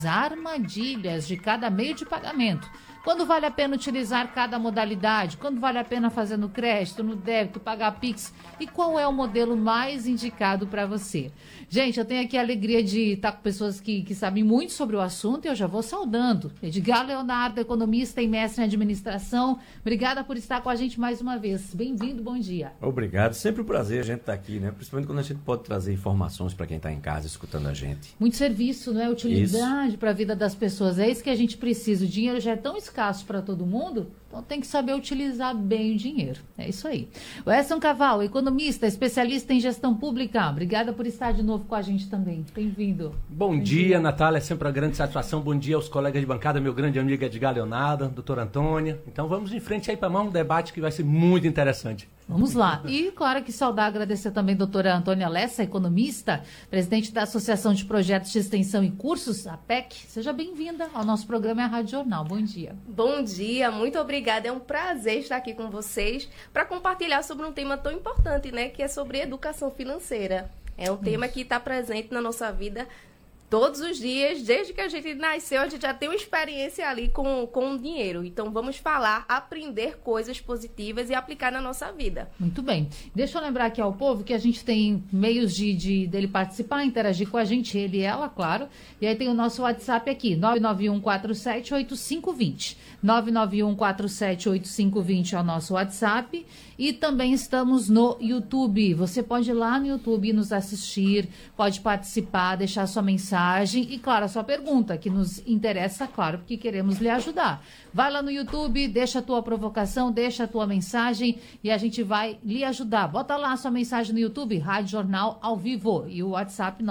armadilhas de cada meio de pagamento. Quando vale a pena utilizar cada modalidade? Quando vale a pena fazer no crédito, no débito, pagar Pix? E qual é o modelo mais indicado para você? Gente, eu tenho aqui a alegria de estar com pessoas que sabem muito sobre o assunto e eu já vou saudando. Edgar Leonardo, economista e mestre em administração. Obrigada por estar com a gente mais uma vez. Bem-vindo, bom dia. Obrigado. Sempre um prazer a gente estar aqui, né? Principalmente quando a gente pode trazer informações para quem está em casa escutando a gente. Muito serviço, né? Utilidade para a vida das pessoas. É isso que a gente precisa. O dinheiro já é tão escasso para todo mundo, então tem que saber utilizar bem o dinheiro. É isso aí. O Edson Caval, economista, especialista em gestão pública. Obrigada por estar de novo com a gente também. Bem-vindo. Bom dia, Natália. É sempre uma grande satisfação. Bom dia aos colegas de bancada, meu grande amigo Edgar Leonardo, doutora Antônia. Então vamos em frente aí para mais um debate que vai ser muito interessante. Vamos lá. E, claro que saudar, agradecer também a doutora Antônia Lessa, economista, presidente da Associação de Projetos de Extensão e Cursos, a APEC. Seja bem-vinda ao nosso programa, a Rádio Jornal. Bom dia. Bom dia, muito obrigada. É um prazer estar aqui com vocês para compartilhar sobre um tema tão importante, né, que é sobre educação financeira. É um tema que está presente na nossa vida todos os dias, desde que a gente nasceu, a gente já tem uma experiência ali com o dinheiro. Então, vamos falar, aprender coisas positivas e aplicar na nossa vida. Muito bem. Deixa eu lembrar aqui ao povo que a gente tem meios dele participar, interagir com a gente, ele e ela, claro. E aí tem o nosso WhatsApp aqui, 991478520. 991478520 é o nosso WhatsApp. E também estamos no YouTube. Você pode ir lá no YouTube nos assistir, pode participar, deixar sua mensagem e, claro, a sua pergunta, que nos interessa, claro, porque queremos lhe ajudar. Vai lá no YouTube, deixa a tua provocação, deixa a tua mensagem e a gente vai lhe ajudar. Bota lá a sua mensagem no YouTube, Rádio Jornal ao vivo, e o WhatsApp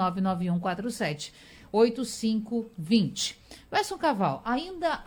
991478520. Edson Caval, ainda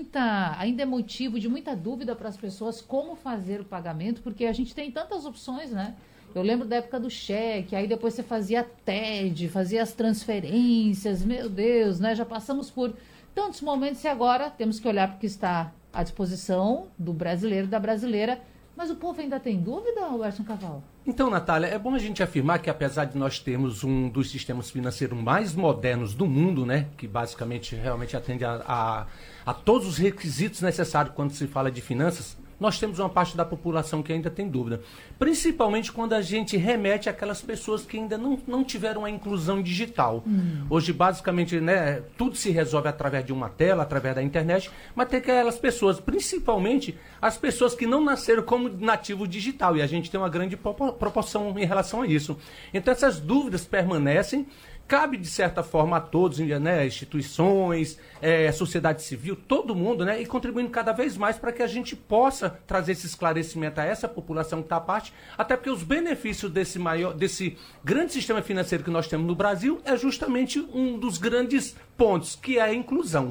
é motivo de muita dúvida para as pessoas como fazer o pagamento, porque a gente tem tantas opções, né? Eu lembro da época do cheque, aí depois você fazia TED, fazia as transferências, meu Deus, né? Já passamos por tantos momentos e agora temos que olhar para o que está à disposição do brasileiro e da brasileira. Mas o povo ainda tem dúvida, Edson Caval? Então, Natália, é bom a gente afirmar que apesar de nós termos um dos sistemas financeiros mais modernos do mundo, né, que basicamente realmente atende a todos os requisitos necessários quando se fala de finanças, nós temos uma parte da população que ainda tem dúvida. Principalmente quando a gente remete àquelas pessoas que ainda não tiveram a inclusão digital. Hoje, basicamente, né, tudo se resolve através de uma tela, através da internet, mas tem aquelas pessoas, principalmente as pessoas que não nasceram como nativo digital. E a gente tem uma grande proporção em relação a isso. Então, essas dúvidas permanecem. Cabe, de certa forma, a todos, né, instituições, sociedade civil, todo mundo, né, e contribuindo cada vez mais para que a gente possa trazer esse esclarecimento a essa população que está à parte, até porque os benefícios desse grande sistema financeiro que nós temos no Brasil é justamente um dos grandes pontos, que é a inclusão.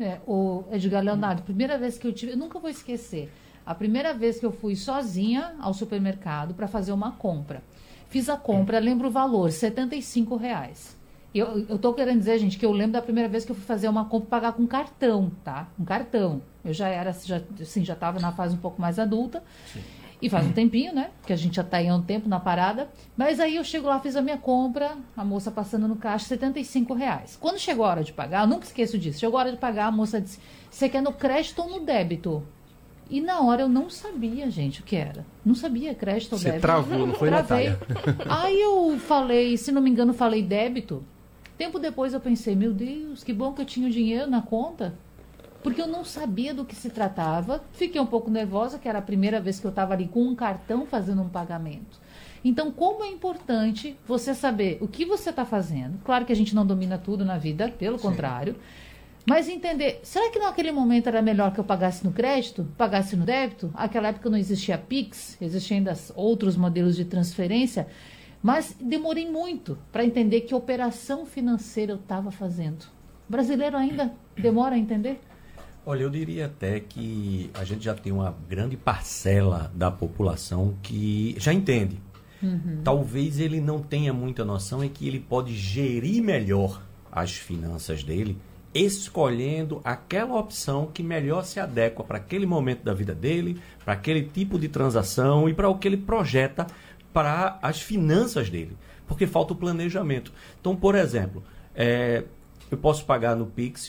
O Edgar Leonardo, primeira vez que eu nunca vou esquecer, a primeira vez que eu fui sozinha ao supermercado para fazer uma compra. Fiz a compra, lembro o valor, R$75. Eu estou querendo dizer, gente, que eu lembro da primeira vez que eu fui fazer uma compra e pagar com cartão, tá? Um cartão. Eu já estava na fase um pouco mais adulta. Sim. E faz um tempinho, né? Que a gente já está aí há um tempo na parada. Mas aí eu chego lá, fiz a minha compra, a moça passando no caixa, R$75. Quando chegou a hora de pagar, eu nunca esqueço disso. Chegou a hora de pagar, a moça disse, você quer no crédito ou no débito? E na hora eu não sabia, gente, o que era. Não sabia, crédito ou débito. Você travou, não foi, Natália? Aí eu falei, se não me engano, falei débito. Tempo depois eu pensei, meu Deus, que bom que eu tinha o dinheiro na conta. Porque eu não sabia do que se tratava. Fiquei um pouco nervosa, que era a primeira vez que eu estava ali com um cartão fazendo um pagamento. Então, como é importante você saber o que você está fazendo. Claro que a gente não domina tudo na vida, pelo contrário. Mas entender, será que naquele momento era melhor que eu pagasse no crédito, pagasse no débito? Naquela época não existia Pix, existiam ainda outros modelos de transferência, mas demorei muito para entender que operação financeira eu estava fazendo. O brasileiro ainda demora a entender? Olha, eu diria até que a gente já tem uma grande parcela da população que já entende. Talvez ele não tenha muita noção, é que ele pode gerir melhor as finanças dele, escolhendo aquela opção que melhor se adequa para aquele momento da vida dele, para aquele tipo de transação e para o que ele projeta para as finanças dele, porque falta o planejamento. Então, por exemplo, Eu posso pagar no Pix